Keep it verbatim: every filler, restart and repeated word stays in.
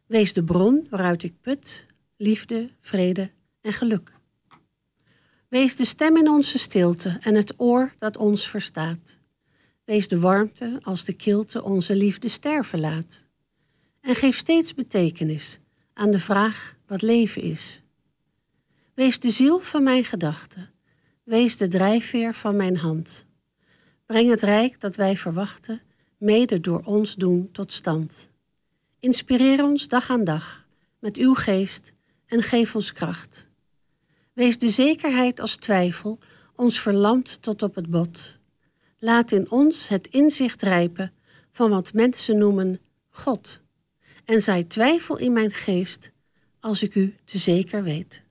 Wees de bron waaruit ik put, liefde, vrede en geluk. Wees de stem in onze stilte en het oor dat ons verstaat. Wees de warmte als de kilte onze liefde sterven laat. En geef steeds betekenis aan de vraag wat leven is. Wees de ziel van mijn gedachten. Wees de drijfveer van mijn hand. Breng het rijk dat wij verwachten, mede door ons doen tot stand. Inspireer ons dag aan dag met uw geest en geef ons kracht. Wees de zekerheid als twijfel ons verlamt tot op het bot. Laat in ons het inzicht rijpen van wat mensen noemen God. En zaai twijfel in mijn geest als ik u te zeker weet.